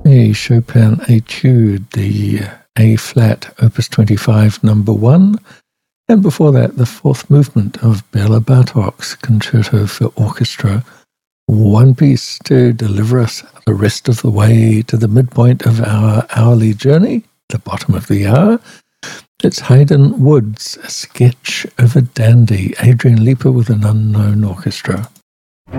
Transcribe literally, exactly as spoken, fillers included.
A Chopin Etude, the A-flat, Opus twenty-five, number one. And before that, the fourth movement of Bela Bartok's Concerto for Orchestra. One piece to deliver us the rest of the way to the midpoint of our hourly journey, the bottom of the hour. It's Hayden Woods, A Sketch of a Dandy, Adrian Leeper with an Unknown Orchestra.